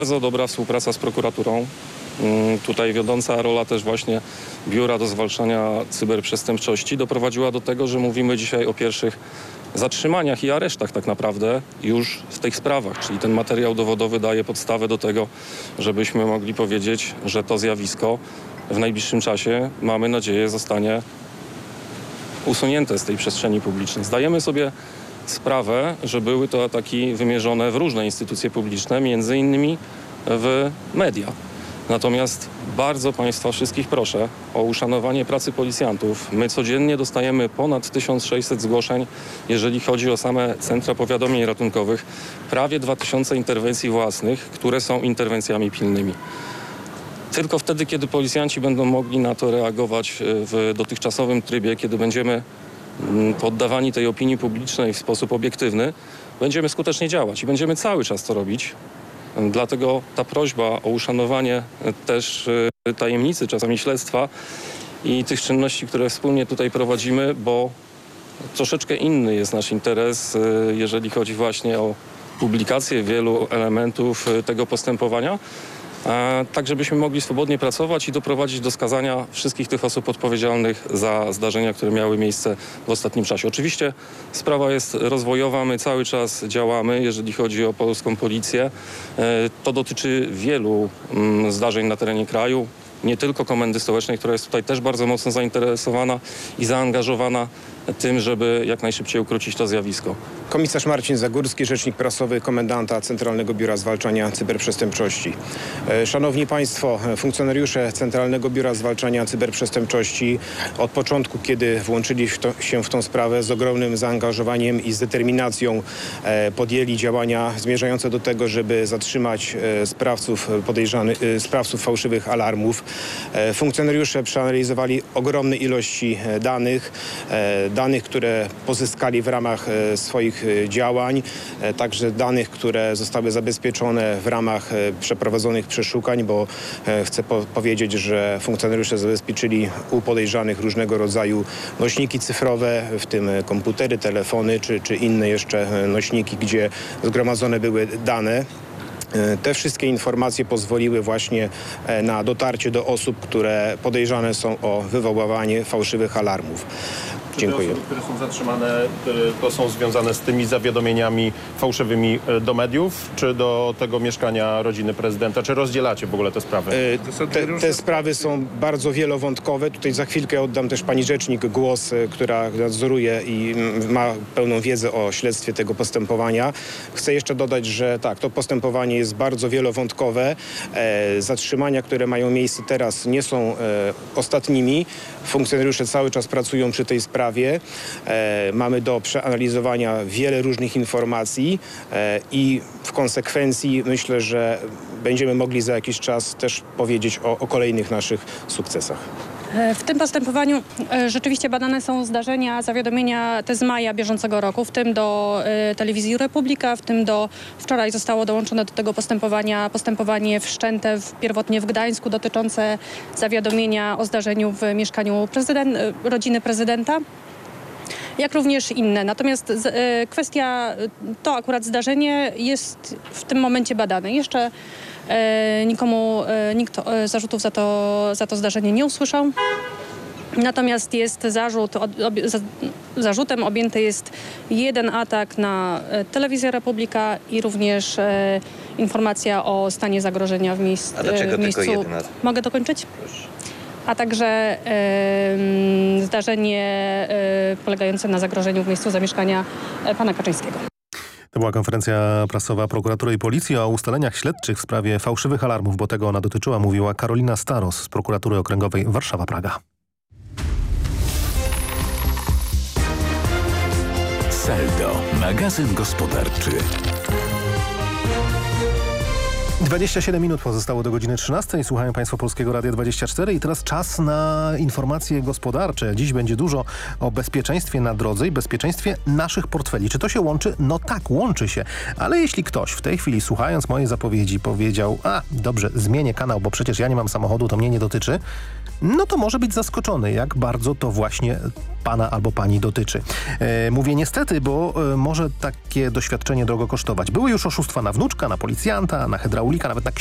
Bardzo dobra współpraca z prokuraturą. Tutaj wiodąca rola też właśnie Biura do Zwalczania Cyberprzestępczości doprowadziła do tego, że mówimy dzisiaj o pierwszych zatrzymaniach i aresztach tak naprawdę już w tych sprawach. Czyli ten materiał dowodowy daje podstawę do tego, żebyśmy mogli powiedzieć, że to zjawisko w najbliższym czasie, mamy nadzieję, zostanie usunięte z tej przestrzeni publicznej. Zdajemy sobie sprawę, że były to ataki wymierzone w różne instytucje publiczne, między innymi w media. Natomiast bardzo Państwa wszystkich proszę o uszanowanie pracy policjantów. My codziennie dostajemy ponad 1600 zgłoszeń, jeżeli chodzi o same centra powiadomień ratunkowych. Prawie 2000 interwencji własnych, które są interwencjami pilnymi. Tylko wtedy, kiedy policjanci będą mogli na to reagować w dotychczasowym trybie, kiedy będziemy poddawani tej opinii publicznej w sposób obiektywny, będziemy skutecznie działać i będziemy cały czas to robić. Dlatego ta prośba o uszanowanie też tajemnicy czasami śledztwa i tych czynności, które wspólnie tutaj prowadzimy, bo troszeczkę inny jest nasz interes, jeżeli chodzi właśnie o publikację wielu elementów tego postępowania, tak żebyśmy mogli swobodnie pracować i doprowadzić do skazania wszystkich tych osób odpowiedzialnych za zdarzenia, które miały miejsce w ostatnim czasie. Oczywiście sprawa jest rozwojowa, my cały czas działamy, jeżeli chodzi o polską policję. To dotyczy wielu zdarzeń na terenie kraju, nie tylko Komendy Stołecznej, która jest tutaj też bardzo mocno zainteresowana i zaangażowana tym, żeby jak najszybciej ukrócić to zjawisko. Komisarz Marcin Zagórski, rzecznik prasowy komendanta Centralnego Biura Zwalczania Cyberprzestępczości. Szanowni Państwo, funkcjonariusze Centralnego Biura Zwalczania Cyberprzestępczości od początku, kiedy włączyli się w tą sprawę z ogromnym zaangażowaniem i z determinacją podjęli działania zmierzające do tego, żeby zatrzymać sprawców fałszywych alarmów. Funkcjonariusze przeanalizowali ogromne ilości danych, które pozyskali w ramach swoich działań, także danych, które zostały zabezpieczone w ramach przeprowadzonych przeszukań, bo chcę powiedzieć, że funkcjonariusze zabezpieczyli u podejrzanych różnego rodzaju nośniki cyfrowe, w tym komputery, telefony czy inne jeszcze nośniki, gdzie zgromadzone były dane. Te wszystkie informacje pozwoliły właśnie na dotarcie do osób, które podejrzane są o wywoływanie fałszywych alarmów. Dziękuję. Te osoby, które są zatrzymane, to są związane z tymi zawiadomieniami fałszywymi do mediów, czy do tego mieszkania rodziny prezydenta? Czy rozdzielacie w ogóle te sprawy? Te sprawy są bardzo wielowątkowe. Tutaj za chwilkę oddam też pani rzecznik głos, która nadzoruje i ma pełną wiedzę o śledztwie tego postępowania. Chcę jeszcze dodać, że tak, to postępowanie jest bardzo wielowątkowe. Zatrzymania, które mają miejsce teraz, nie są ostatnimi. Funkcjonariusze cały czas pracują przy tej sprawie. Mamy do przeanalizowania wiele różnych informacji i w konsekwencji myślę, że będziemy mogli za jakiś czas też powiedzieć o kolejnych naszych sukcesach. W tym postępowaniu rzeczywiście badane są zdarzenia, zawiadomienia te z maja bieżącego roku, w tym do telewizji Republika, w tym wczoraj zostało dołączone do tego postępowanie wszczęte pierwotnie w Gdańsku dotyczące zawiadomienia o zdarzeniu w mieszkaniu rodziny prezydenta, jak również inne. Natomiast to akurat zdarzenie jest w tym momencie badane. Jeszcze nikt zarzutów za to zdarzenie nie usłyszał. Natomiast jest zarzutem objęty jest jeden atak na telewizję Republika i również informacja o stanie zagrożenia w miejscu. A dlaczego tylko jeden atak? Mogę dokończyć? Proszę. A także zdarzenie polegające na zagrożeniu w miejscu zamieszkania pana Kaczyńskiego. To była konferencja prasowa prokuratury i policji o ustaleniach śledczych w sprawie fałszywych alarmów, bo tego ona dotyczyła, mówiła Karolina Staros z prokuratury okręgowej Warszawa-Praga. Saldo, magazyn gospodarczy. 27 minut pozostało do godziny 13. Słuchają Państwo Polskiego Radia 24 i teraz czas na informacje gospodarcze. Dziś będzie dużo o bezpieczeństwie na drodze i bezpieczeństwie naszych portfeli. Czy to się łączy? No tak, łączy się. Ale jeśli ktoś w tej chwili, słuchając mojej zapowiedzi, powiedział: dobrze, zmienię kanał, bo przecież ja nie mam samochodu, to mnie nie dotyczy, no to może być zaskoczony, jak bardzo to właśnie pana albo pani dotyczy. Mówię niestety, bo może takie doświadczenie drogo kosztować. Były już oszustwa na wnuczka, na policjanta, na hydraulika, Paulika, nawet na